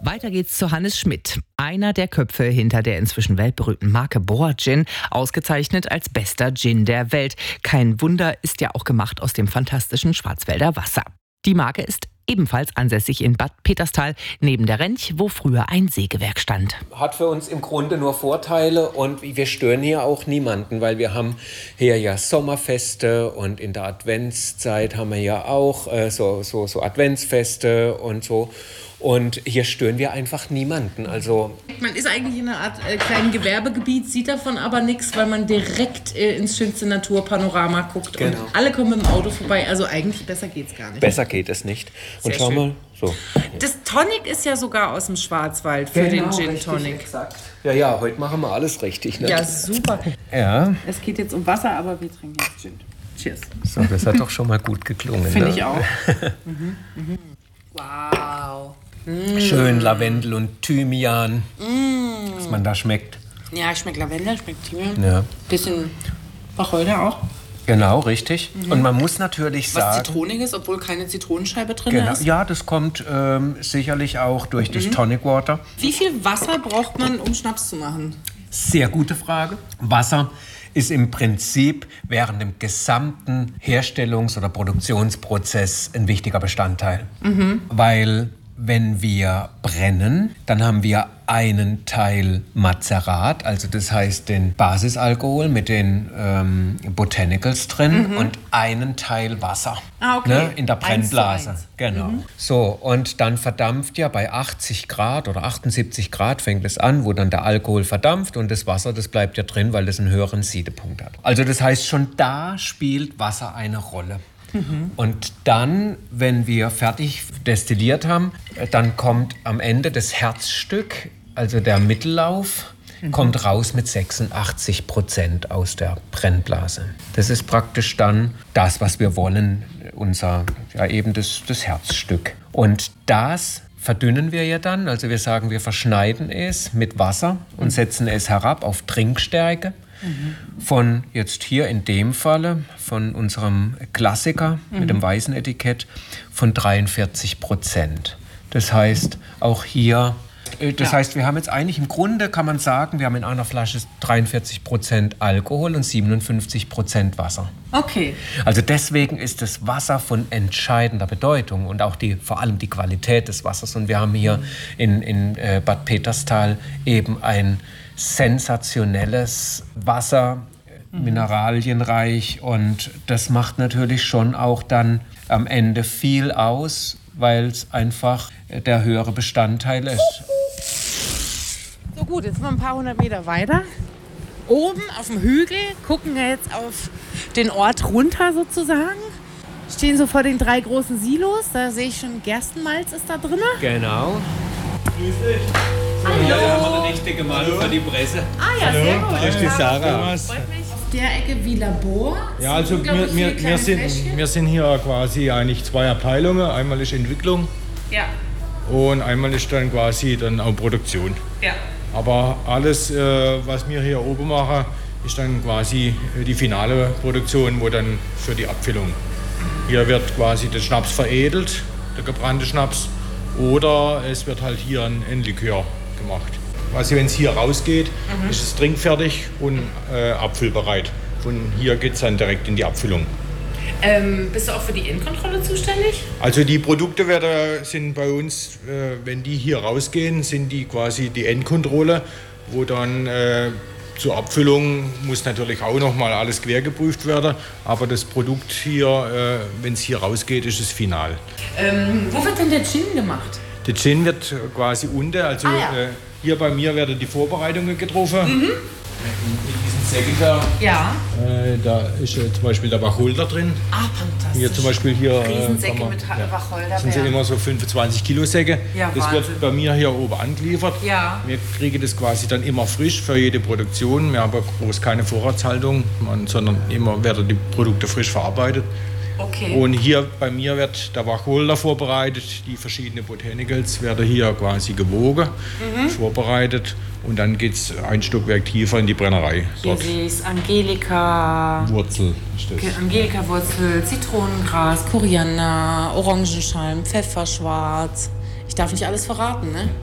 Weiter geht's zu Hannes Schmidt, einer der Köpfe hinter der inzwischen weltberühmten Marke Boa Gin, ausgezeichnet als bester Gin der Welt. Kein Wunder, ist ja auch gemacht aus dem fantastischen Schwarzwälder Wasser. Die Marke ist ebenfalls ansässig in Bad Peterstal, neben der Rentsch, wo früher ein Sägewerk stand. Hat für uns im Grunde nur Vorteile und wir stören hier auch niemanden, weil wir haben hier ja Sommerfeste und in der Adventszeit haben wir ja auch so Adventsfeste und so. Und hier stören wir einfach niemanden. Also man ist eigentlich in einer Art kleinen Gewerbegebiet, sieht davon aber nichts, weil man direkt ins schönste Naturpanorama guckt. Genau. Und alle kommen mit dem Auto vorbei. Also eigentlich besser geht's gar nicht. Besser geht es nicht. Und schau mal, so. Das Tonic ist ja sogar aus dem Schwarzwald für den Gin Tonic. Exakt. Ja, heute machen wir alles richtig. Ne? Ja, super. Ja. Es geht jetzt um Wasser, aber wir trinken jetzt Gin. Cheers. So, das hat doch schon mal gut geklungen. Finde ne? ich auch. Wow. Schön Lavendel und Thymian, was man da schmeckt. Ja, schmeckt Lavendel, schmeckt Thymian. Ja. Bisschen Wacholder auch. Genau, richtig. Und man muss natürlich sagen... Was Zitroniges, obwohl keine Zitronenscheibe drin ist. Ja, das kommt sicherlich auch durch das Tonic Water. Wie viel Wasser braucht man, um Schnaps zu machen? Sehr gute Frage. Wasser ist im Prinzip während dem gesamten Herstellungs- oder Produktionsprozess ein wichtiger Bestandteil. Weil wenn wir brennen, dann haben wir einen Teil Mazerat, also das heißt den Basisalkohol mit den Botanicals drin und einen Teil Wasser in der Brennblase. 1:1. Genau. So, und dann verdampft ja bei 80 Grad oder 78 Grad fängt es an, wo dann der Alkohol verdampft und das Wasser, das bleibt ja drin, weil das einen höheren Siedepunkt hat. Also das heißt, schon da spielt Wasser eine Rolle. Und dann, wenn wir fertig destilliert haben, dann kommt am Ende das Herzstück, also der Mittellauf, kommt raus mit 86% aus der Brennblase. Das ist praktisch dann das, was wir wollen, eben das Herzstück. Und das verdünnen wir ja dann, also wir sagen, wir verschneiden es mit Wasser und setzen es herab auf Trinkstärke. Von jetzt hier in dem Falle, von unserem Klassiker mit dem weißen Etikett, von 43%. Das heißt, auch hier, heißt, wir haben jetzt eigentlich im Grunde, kann man sagen, wir haben in einer Flasche 43% Alkohol und 57% Wasser. Okay. Also deswegen ist das Wasser von entscheidender Bedeutung und auch vor allem die Qualität des Wassers. Und wir haben hier in Bad Peterstal eben ein sensationelles Wasser, mineralienreich, und das macht natürlich schon auch dann am Ende viel aus, weil es einfach der höhere Bestandteil ist. So gut, jetzt sind wir ein paar hundert Meter weiter. Oben auf dem Hügel gucken wir jetzt auf den Ort runter sozusagen. Stehen so vor den 3 großen Silos, da sehe ich schon Gerstenmalz ist da drin. Genau. Grüß dich. Hallo. Hier haben wir eine richtige Mann für die Presse. Ah ja, sehr gut. Hier ist die Sarah. Auf der Ecke wie Labor. Ja, also wir sind hier quasi eigentlich 2 Abteilungen. Einmal ist Entwicklung und einmal ist dann quasi dann auch Produktion. Ja. Aber alles, was wir hier oben machen, ist dann quasi die finale Produktion, wo dann für die Abfüllung. Hier wird quasi der Schnaps veredelt, der gebrannte Schnaps, oder es wird halt hier ein Likör gemacht. Also wenn es hier rausgeht, ist es trinkfertig und abfüllbereit. Von hier geht es dann direkt in die Abfüllung. Bist du auch für die Endkontrolle zuständig? Also die Produkte sind bei uns, wenn die hier rausgehen, sind die quasi die Endkontrolle, wo dann zur Abfüllung muss natürlich auch noch mal alles quer geprüft werden. Aber das Produkt hier, wenn es hier rausgeht, ist es final. Wo wird denn der Gin gemacht? Der Gin wird quasi unten, also hier bei mir werden die Vorbereitungen getroffen. In diesen Säcken da, da ist zum Beispiel der Wacholder drin. Ah, fantastisch. Hier zum Beispiel Riesensäcke mit Wacholder. Das sind immer so 25 Kilo Säcke. Ja, das wird bei mir hier oben angeliefert. Ja. Wir kriegen das quasi dann immer frisch für jede Produktion. Wir haben groß keine Vorratshaltung, sondern immer werden die Produkte frisch verarbeitet. Okay. Und hier bei mir wird der Wacholder vorbereitet. Die verschiedenen Botanicals werden hier quasi gewogen, vorbereitet. Und dann geht es ein Stockwerk tiefer in die Brennerei. Hier sehe ich Angelika. Wurzel ist das. Angelika-Wurzel, Zitronengras, Koriander, Orangenschalm, Pfefferschwarz. Ich darf nicht alles verraten, ne?